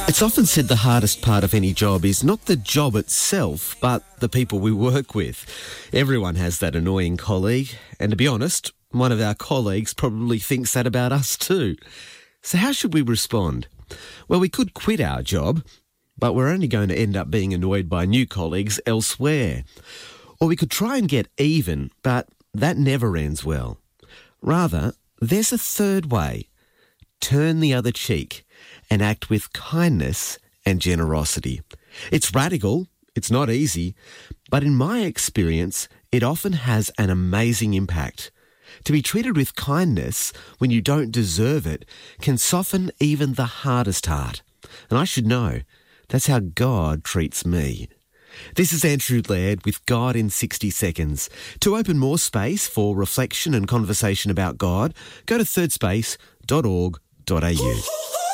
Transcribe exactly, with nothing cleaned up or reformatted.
It's often said the hardest part of any job is not the job itself, but the people we work with. Everyone has that annoying colleague, and to be honest, one of our colleagues probably thinks that about us too. So how should we respond? Well, we could quit our job, but we're only going to end up being annoyed by new colleagues elsewhere. Or we could try and get even, but that never ends well. Rather, there's a third way. Turn the other cheek and act with kindness and generosity. It's radical, it's not easy, but in my experience, it often has an amazing impact. To be treated with kindness when you don't deserve it can soften even the hardest heart. And I should know, that's how God treats me. This is Andrew Laird with God in sixty seconds. To open more space for reflection and conversation about God, go to third space dot org dot a u.